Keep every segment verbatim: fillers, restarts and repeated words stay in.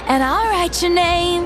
and I'll write your name.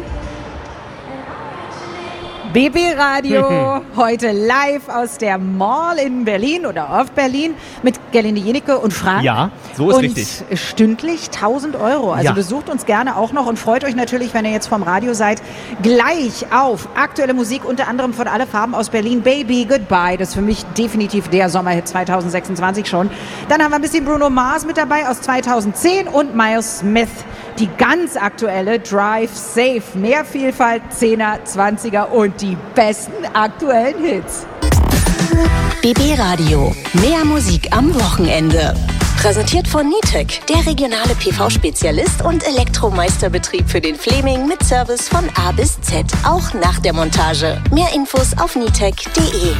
B B Radio, heute live aus der Mall in Berlin oder auf Berlin mit Gerlinde Jenike und Frank. Ja, so ist und richtig. Stündlich tausend Euro. Also ja. besucht uns gerne auch noch und freut euch natürlich, wenn ihr jetzt vom Radio seid, gleich auf aktuelle Musik, unter anderem von Alle Farben aus Berlin. Baby, Goodbye, das ist für mich definitiv der Sommerhit zwanzig sechsundzwanzig schon. Dann haben wir ein bisschen Bruno Mars mit dabei aus zweitausendzehn und Miles Smith. Die ganz aktuelle Drive Safe. Mehr Vielfalt, Zehner, Zwanziger und die besten aktuellen Hits. B B Radio. Mehr Musik am Wochenende. Präsentiert von Nitec, der regionale P V-Spezialist und Elektromeisterbetrieb für den Fleming mit Service von A bis Z. Auch nach der Montage. Mehr Infos auf nitec punkt de.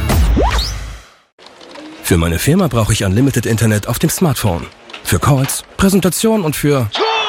Für meine Firma brauche ich Unlimited Internet auf dem Smartphone. Für Calls, Präsentation und für...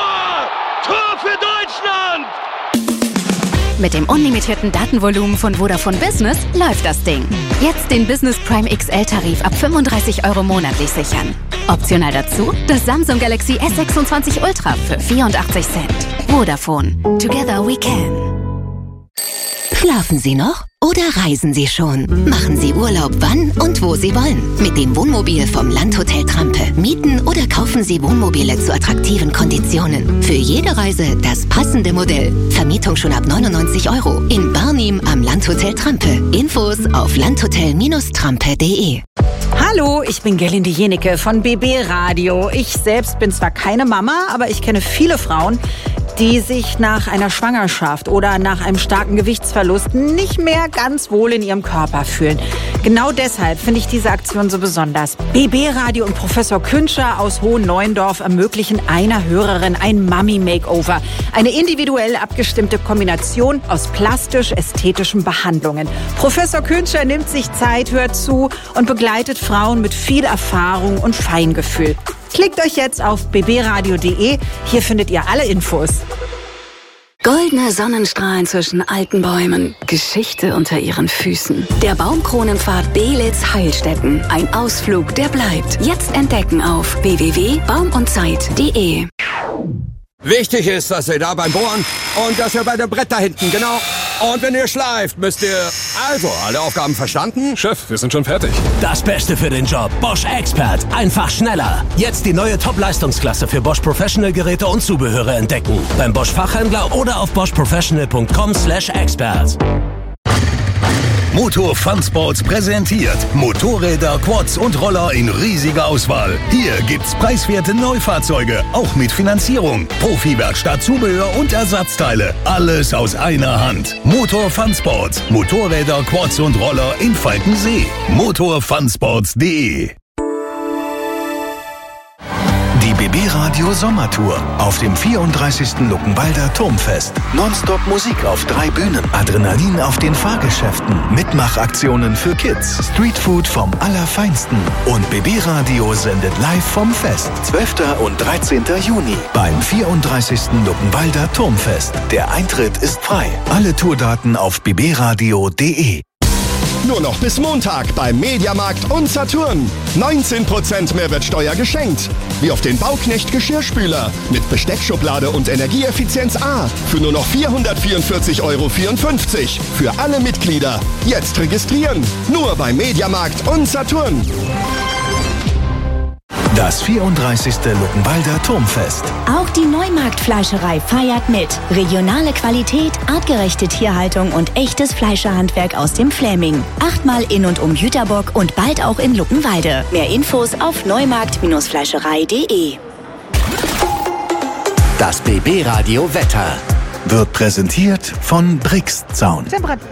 Mit dem unlimitierten Datenvolumen von Vodafone Business läuft das Ding. Jetzt den Business Prime X L-Tarif ab fünfunddreißig Euro monatlich sichern. Optional dazu das Samsung Galaxy S sechsundzwanzig Ultra für vierundachtzig Cent. Vodafone. Together we can. Schlafen Sie noch oder reisen Sie schon? Machen Sie Urlaub wann und wo Sie wollen. Mit dem Wohnmobil vom Landhotel Trampe. Mieten oder kaufen Sie Wohnmobile zu attraktiven Konditionen. Für jede Reise das passende Modell. Vermietung schon ab neunundneunzig Euro. In Barnim am Landhotel Trampe. Infos auf landhotel Trampe punkt de. Hallo, ich bin Gerlinde Jenike von B B Radio. Ich selbst bin zwar keine Mama, aber ich kenne viele Frauen, die sich nach einer Schwangerschaft oder nach einem starken Gewichtsverlust nicht mehr ganz wohl in ihrem Körper fühlen. Genau deshalb finde ich diese Aktion so besonders. B B Radio und Professor Künscher aus Hohen-Neuendorf ermöglichen einer Hörerin ein Mummy-Makeover. Eine individuell abgestimmte Kombination aus plastisch-ästhetischen Behandlungen. Professor Künscher nimmt sich Zeit, hört zu und begleitet Frauen mit viel Erfahrung und Feingefühl. Klickt euch jetzt auf b b radio punkt de. Hier findet ihr alle Infos. Goldene Sonnenstrahlen zwischen alten Bäumen. Geschichte unter ihren Füßen. Der Baumkronenpfad Beelitz-Heilstätten. Ein Ausflug, der bleibt. Jetzt entdecken auf w w w punkt baum und zeit punkt de. Wichtig ist, dass ihr da beim Bohren und dass ihr bei dem Brett da hinten, genau. Und wenn ihr schleift, müsst ihr... Also, alle Aufgaben verstanden? Chef, wir sind schon fertig. Das Beste für den Job. Bosch Expert. Einfach schneller. Jetzt die neue Top-Leistungsklasse für Bosch Professional-Geräte und Zubehöre entdecken. Beim Bosch Fachhändler oder auf bosch professional punkt com slash expert. Motor Fun Sports präsentiert Motorräder, Quads und Roller in riesiger Auswahl. Hier gibt's preiswerte Neufahrzeuge, auch mit Finanzierung, Profi-Werkstatt, Zubehör und Ersatzteile. Alles aus einer Hand. Motor Fun Sports. Motorräder, Quads und Roller in Falkensee. motor fun sports punkt de. Die B B Radio Sommertour auf dem vierunddreißigsten Luckenwalder Turmfest. Nonstop Musik auf drei Bühnen, Adrenalin auf den Fahrgeschäften, Mitmachaktionen für Kids, Streetfood vom Allerfeinsten und B B Radio sendet live vom Fest. zwölften und dreizehnten Juni beim vierunddreißigsten Luckenwalder Turmfest. Der Eintritt ist frei. Alle Tourdaten auf b b radio punkt de. Nur noch bis Montag beim Mediamarkt und Saturn. neunzehn Prozent Mehrwertsteuer geschenkt. Wie auf den Bauknecht Geschirrspüler mit Besteckschublade und Energieeffizienz A für nur noch vierhundertvierundvierzig Euro vierundfünfzig. Für alle Mitglieder. Jetzt registrieren. Nur beim Mediamarkt und Saturn. Das vierunddreißigste Luckenwalder Turmfest. Auch die Neumarktfleischerei feiert mit. Regionale Qualität, artgerechte Tierhaltung und echtes Fleischerhandwerk aus dem Fläming. Achtmal in und um Jüterbock und bald auch in Luckenwalde. Mehr Infos auf neumarkt fleischerei punkt de. Das B B Radio Wetter Wird präsentiert von Brixzaun. Temperatur.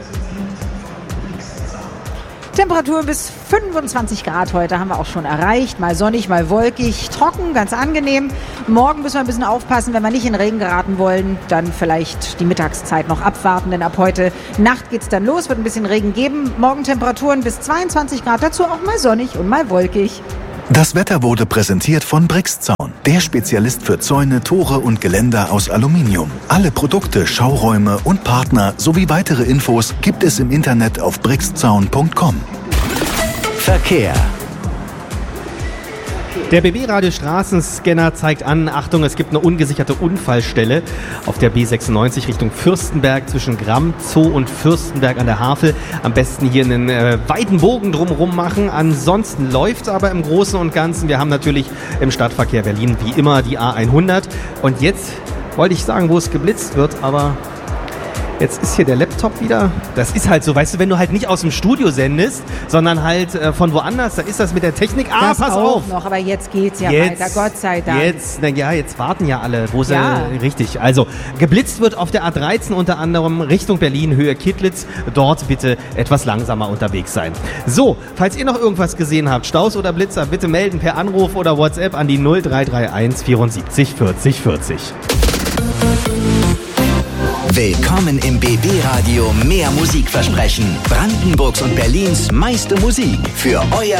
Temperatur bis fünfundzwanzig Grad heute haben wir auch schon erreicht. Mal sonnig, mal wolkig, trocken, ganz angenehm. Morgen müssen wir ein bisschen aufpassen, wenn wir nicht in Regen geraten wollen, dann vielleicht die Mittagszeit noch abwarten, denn ab heute Nacht geht's dann los, wird ein bisschen Regen geben. Morgen Temperaturen bis zweiundzwanzig Grad, dazu auch mal sonnig und mal wolkig. Das Wetter wurde präsentiert von Brixzaun, der Spezialist für Zäune, Tore und Geländer aus Aluminium. Alle Produkte, Schauräume und Partner sowie weitere Infos gibt es im Internet auf brixzaun punkt com. Verkehr. Der B B-Radio Straßenscanner zeigt an, Achtung, es gibt eine ungesicherte Unfallstelle auf der B sechsundneunzig Richtung Fürstenberg zwischen Gramm, Zoo und Fürstenberg an der Havel. Am besten hier einen äh, weiten Bogen drumherum machen. Ansonsten läuft es aber im Großen und Ganzen. Wir haben natürlich im Stadtverkehr Berlin wie immer die A hundert. Und jetzt wollte ich sagen, wo es geblitzt wird, aber... Jetzt ist hier der Laptop wieder. Das ist halt so, weißt du, wenn du halt nicht aus dem Studio sendest, sondern halt äh, von woanders, da ist das mit der Technik. Ah, das pass auch auf. noch, aber jetzt geht's ja jetzt, weiter, Gott sei Dank. Jetzt, na ja, jetzt warten ja alle. Wo sie, Ja. richtig. Also, geblitzt wird auf der A dreizehn unter anderem Richtung Berlin, Höhe Kittlitz. Dort bitte etwas langsamer unterwegs sein. So, falls ihr noch irgendwas gesehen habt, Staus oder Blitzer, bitte melden per Anruf oder WhatsApp an die null drei drei eins vierundsiebzig vierzig vierzig. Willkommen im B B-Radio Mehr Musikversprechen. Brandenburgs und Berlins meiste Musik für euer